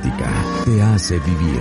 Romántica te hace vivir.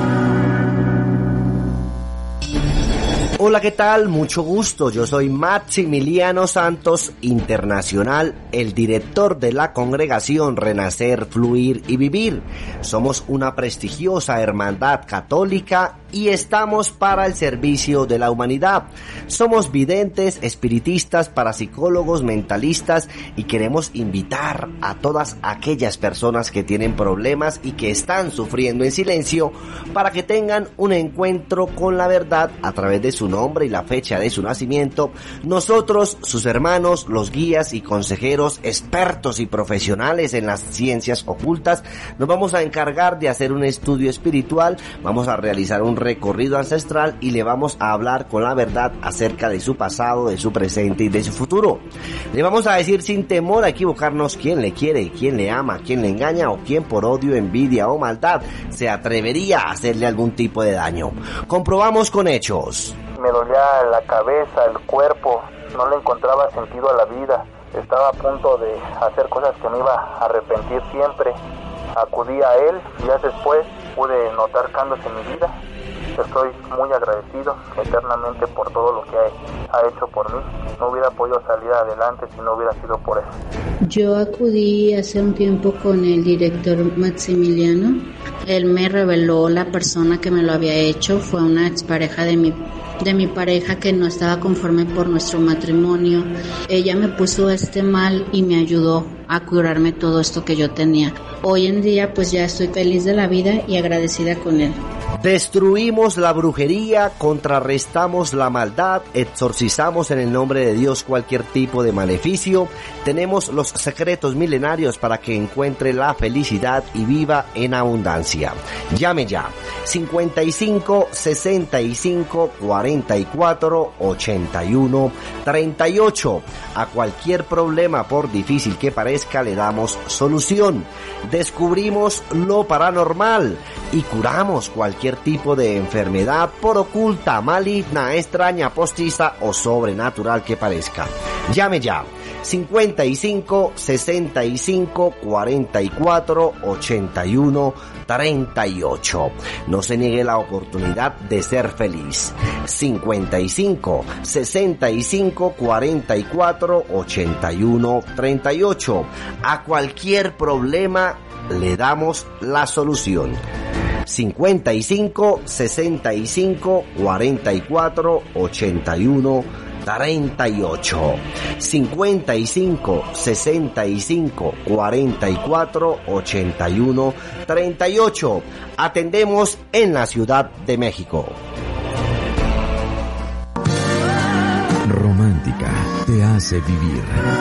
Hola, ¿qué tal? Mucho gusto. Yo soy Maximiliano Santos Internacional, el director de la congregación Renacer, Fluir y Vivir. Somos una prestigiosa hermandad católica y estamos para el servicio de la humanidad. Somos videntes, espiritistas, parapsicólogos, mentalistas y queremos invitar a todas aquellas personas que tienen problemas y que están sufriendo en silencio para que tengan un encuentro con la verdad a través de su nombre y la fecha de su nacimiento. Nosotros, sus hermanos, los guías y consejeros, expertos y profesionales en las ciencias ocultas, nos vamos a encargar de hacer un estudio espiritual, vamos a realizar un recorrido ancestral y le vamos a hablar con la verdad acerca de su pasado, de su presente y de su futuro. Le vamos a decir sin temor a equivocarnos quién le quiere, quién le ama, quién le engaña o quién por odio, envidia o maldad se atrevería a hacerle algún tipo de daño. Comprobamos con hechos. Me dolía la cabeza, el cuerpo, no le encontraba sentido a la vida. Estaba a punto de hacer cosas que me iba a arrepentir siempre. Acudí a él y días después pude notar cambios en mi vida. Estoy muy agradecido eternamente por todo lo que ha hecho por mí. No hubiera podido salir adelante si no hubiera sido por él. Yo acudí hace un tiempo con el director Maximiliano. Él me reveló la persona que me lo había hecho. Fue una expareja de mi pareja que no estaba conforme por nuestro matrimonio. Ella me puso este mal y me ayudó a curarme todo esto que yo tenía. Hoy en día pues ya estoy feliz de la vida y agradecida con él. Destruimos la brujería, contrarrestamos la maldad, exorcizamos en el nombre de Dios cualquier tipo de maleficio. Tenemos los secretos milenarios para que encuentre la felicidad y viva en abundancia. Llame ya. 55 65 44 81 38. A cualquier problema, por difícil que parezca, le damos solución. Descubrimos lo paranormal y curamos cualquier tipo de enfermedad, por oculta, maligna, extraña, postiza o sobrenatural que parezca. Llame ya. 55 65 44 81 38. No se niegue la oportunidad de ser feliz. 55 65 44 81 38. A cualquier problema le damos la solución. 55 65 44 81 38. 55 65 44 81 38. Atendemos en la Ciudad de México. Romántica te hace vivir.